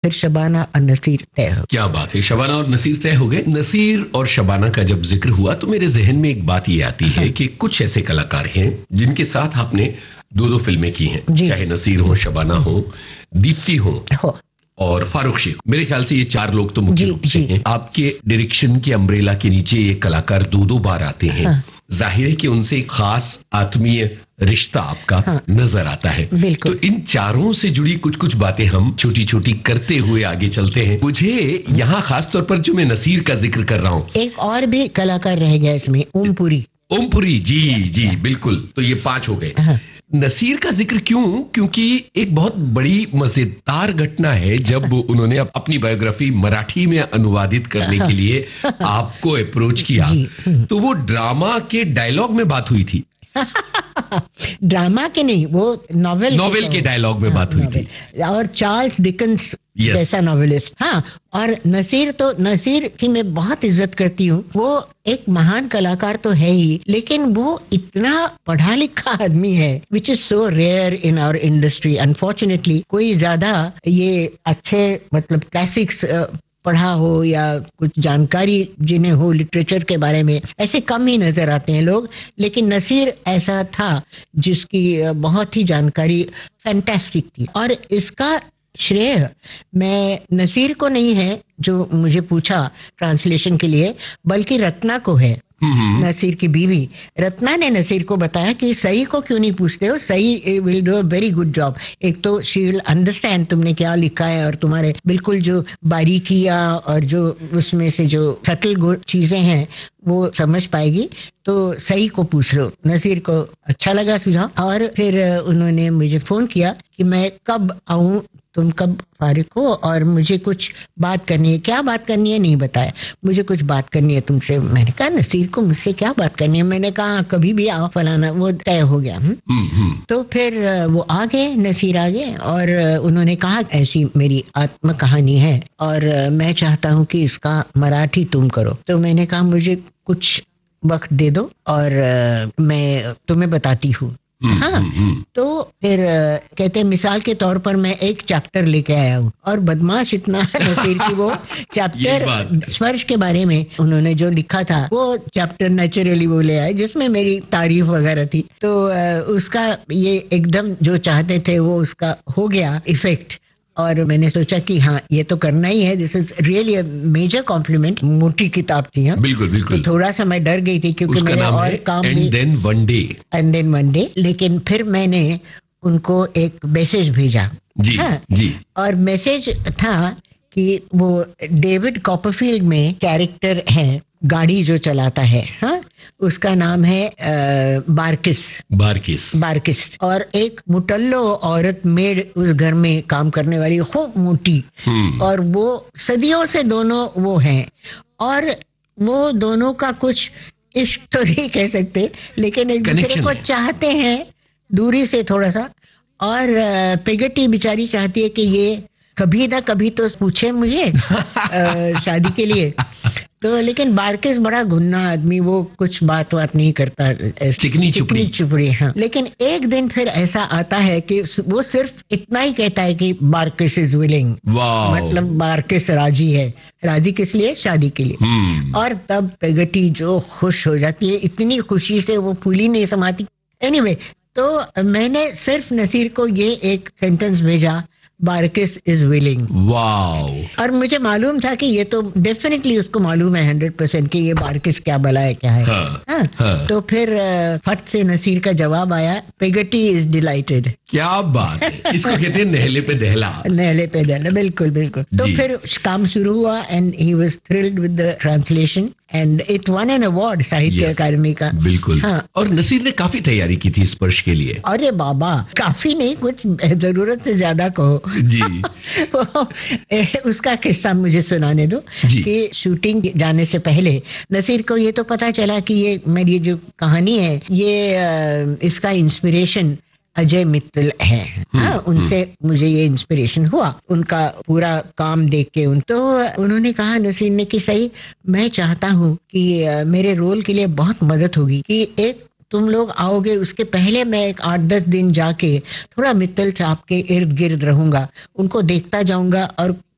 फिर शबाना और नसीर तय हो। क्या बात है, शबाना और नसीर तय हो गए। नसीर और शबाना का जब जिक्र हुआ तो मेरे जहन में एक बात ये आती है कि कुछ ऐसे कलाकार हैं जिनके साथ आपने दो दो फिल्में की हैं, चाहे नसीर हो, शबाना हो, दीप्ति हो और फारूक शेख। मेरे ख्याल से ये चार लोग तो मुख्य रूप से हैं। आपके डायरेक्शन के अम्ब्रेला के नीचे ये कलाकार दो दो बार आते हैं। जाहिर है कि उनसे एक खास आत्मीय रिश्ता आपका नजर आता है। तो इन चारों से जुड़ी कुछ कुछ बातें हम छोटी छोटी करते हुए आगे चलते हैं। मुझे यहाँ खास तौर पर जो मैं नसीर का जिक्र कर रहा हूँ, एक और भी कलाकार रह गया इसमें, ओमपुरी। ओमपुरी जी बिल्कुल। तो ये 5 हो गए। नसीर का जिक्र क्यों? क्योंकि एक बहुत बड़ी मजेदार घटना है जब उन्होंने अपनी बायोग्राफी मराठी में अनुवादित करने के लिए आपको अप्रोच किया, तो वो ड्रामा के डायलॉग में बात हुई थी। ड्रामा के नहीं, वो नॉवेल के डायलॉग में बात हुई थी। और चार्ल्स डिकन्स जैसा नॉवेलिस्ट। हाँ, और नसीर की मैं बहुत इज्जत करती हूँ। वो एक महान कलाकार तो है ही, लेकिन वो इतना पढ़ा लिखा आदमी है, which is so rare in our industry. Unfortunately कोई ज्यादा ये अच्छे मतलब क्लासिक्स पढ़ा हो या कुछ जानकारी जिन्हें हो लिटरेचर के बारे में, ऐसे कम ही नजर आते हैं लोग। लेकिन नसीर ऐसा था जिसकी बहुत ही जानकारी फैंटास्टिक थी। और इसका श्रेय मैं नसीर को नहीं है जो मुझे पूछा ट्रांसलेशन के लिए, बल्कि रत्ना को है। नसीर की बीवी रत्ना ने नसीर को बताया कि सही को क्यों नहीं पूछते हो, सही will do a very good job. एक तो शी विल अंडरस्टैंड तुमने क्या लिखा है और तुम्हारे बिल्कुल जो बारीकियां और जो उसमें से जो सटल चीजें हैं वो समझ पाएगी, तो सही को पूछ लो। नसीर को अच्छा लगा सुझाव और फिर उन्होंने मुझे फोन किया कि मैं कब आऊं, तुम कब फारिग हो और मुझे कुछ बात करनी है। क्या बात करनी है नहीं बताया, मुझे कुछ बात करनी है तुमसे। मैंने कहा नसीर को मुझसे क्या बात करनी है? मैंने कहा कभी भी आओ फलाना, वो तय हो गया। तो फिर वो आ गए, नसीर आ गए और उन्होंने कहा ऐसी मेरी आत्म कहानी है और मैं चाहता हूँ कि इसका मराठी तुम करो। तो मैंने कहा मुझे कुछ वक्त दे दो और मैं तुम्हें बताती हूँ। तो फिर कहते हैं मिसाल के तौर पर मैं एक चैप्टर लेके आया हूँ और बदमाश इतना नसीर की वो चैप्टर स्पर्श के बारे में उन्होंने जो लिखा था वो चैप्टर नेचुरली वो ले आए जिसमें मेरी तारीफ वगैरह थी। तो उसका ये एकदम जो चाहते थे वो उसका हो गया इफेक्ट। और मैंने सोचा कि हाँ ये तो करना ही है, this is really a major complement. मोटी किताब थी। हाँ बिल्कुल। तो थोड़ा सा मैं डर गई थी क्योंकि मैंने और काम भी एंड देन वन डे, लेकिन फिर मैंने उनको एक मैसेज भेजा। जी। और मैसेज था कि वो डेविड कॉपरफील्ड में कैरेक्टर है, गाड़ी जो चलाता है, हाँ उसका नाम है बारकिस। और एक मुटल्लो औरत मेड उस घर में काम करने वाली, खूब मोटी, और वो सदियों से दोनों वो हैं और वो दोनों का कुछ इश्क तो नहीं कह सकते लेकिन एक दूसरे को चाहते हैं दूरी से थोड़ा सा। और पेगटी बेचारी चाहती है कि ये कभी ना कभी तो पूछे मुझे शादी के लिए। तो लेकिन बारकिस बड़ा घुन्ना आदमी, वो कुछ बात नहीं करता, चिकनी चुपड़ी। हाँ, लेकिन एक दिन फिर ऐसा आता है कि वो सिर्फ इतना ही कहता है कि बारकिस इज विलिंग, मतलब बारकिस राजी है। राजी किस लिए? शादी के लिए। और तब पेगटी जो खुश हो जाती है, इतनी खुशी से वो फूली नहीं समाती। एनीवे, तो मैंने सिर्फ नसीर को ये एक सेंटेंस भेजा, बारकिस इज विलिंग। वाओ। और मुझे मालूम था कि ये तो डेफिनेटली उसको मालूम है 100% कि ये बारकिस क्या भला है क्या है। हाँ। तो फिर फट से नसीर का जवाब आया, पेगटी इज डिलाइटेड। क्या बात है, इसको कहते हैं नहले पे दहला। बिल्कुल। तो फिर काम शुरू हुआ and he was thrilled with the translation and it one an award साहित्य अकादमी का। बिल्कुल। हाँ। और नसीर ने काफी तैयारी की थी स्पर्श के लिए। अरे बाबा, काफी नहीं, कुछ जरूरत से ज्यादा कहो जी। उसका किस्सा मुझे सुनाने दो कि शूटिंग जाने से पहले नसीर को ये तो पता चला कि ये मेरी जो कहानी है ये इसका इंस्पिरेशन अजय मित्तल है। हाँ, उनसे मुझे ये इंस्पिरेशन हुआ, उनका पूरा काम देख के। तो उन्होंने कहा नसीर ने कि सही, मैं चाहता हूँ कि मेरे रोल के लिए बहुत मदद होगी कि एक तुम लोग आओगे उसके पहले मैं एक 8-10 दिन जाके थोड़ा मित्तल साहब के इर्द गिर्द रहूंगा, उनको देखता जाऊंगा और